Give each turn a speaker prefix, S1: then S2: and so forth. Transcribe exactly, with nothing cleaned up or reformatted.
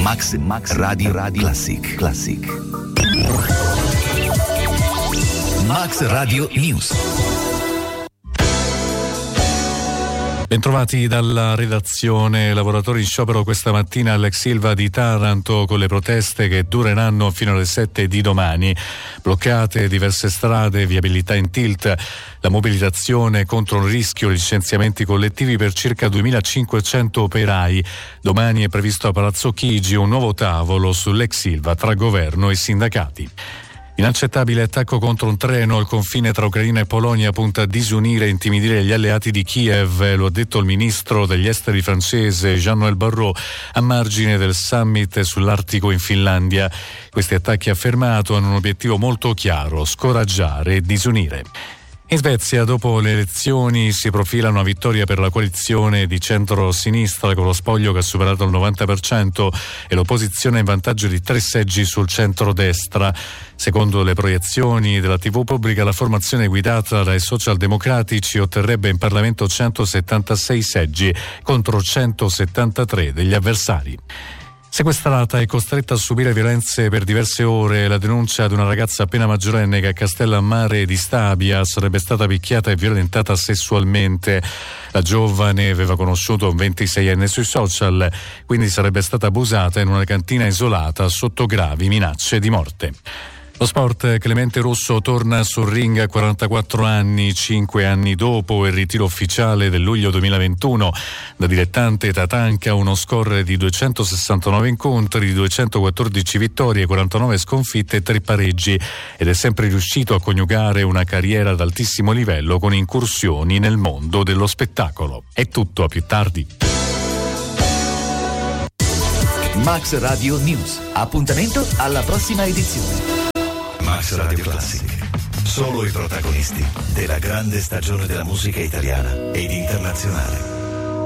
S1: Max, Max Radio, Radio Classic. Classic. Max Radio News.
S2: Bentrovati dalla redazione. Lavoratori in sciopero questa mattina all'ex Ilva di Taranto con le proteste che dureranno fino alle sette di domani. Bloccate diverse strade, viabilità in tilt. La mobilitazione contro un rischio licenziamenti collettivi per circa duemilacinquecento operai. Domani è previsto a Palazzo Chigi un nuovo tavolo sull'ex Ilva tra governo e sindacati. Inaccettabile attacco contro un treno al confine tra Ucraina e Polonia punta a disunire e intimidire gli alleati di Kiev, lo ha detto il ministro degli esteri francese Jean-Noël Barrot a margine del summit sull'Artico in Finlandia. Questi attacchi, affermato, hanno un obiettivo molto chiaro: scoraggiare e disunire. In Svezia, dopo le elezioni, si profila una vittoria per la coalizione di centro-sinistra con lo spoglio che ha superato il novanta per cento e l'opposizione in vantaggio di tre seggi sul centro-destra. Secondo le proiezioni della tivù pubblica, la formazione guidata dai socialdemocratici otterrebbe in Parlamento centosettantasei seggi contro centosettantatré degli avversari. Sequestrata e costretta a subire violenze per diverse ore, la denuncia di una ragazza appena maggiorenne che a Castellammare di Stabia sarebbe stata picchiata e violentata sessualmente. La giovane aveva conosciuto un ventiseienne sui social, quindi sarebbe stata abusata in una cantina isolata sotto gravi minacce di morte. Lo sport, Clemente Russo torna sul ring a quarantaquattro anni, cinque anni dopo il ritiro ufficiale del luglio duemilaventuno. Da dilettante Tatanka uno score di duecentosessantanove incontri, duecentoquattordici vittorie, quarantanove sconfitte e tre pareggi, ed è sempre riuscito a coniugare una carriera ad altissimo livello con incursioni nel mondo dello spettacolo. È tutto, a più tardi.
S1: Max Radio News. Appuntamento alla prossima edizione. Max Radio Classic. Solo i protagonisti della grande stagione della musica italiana ed internazionale.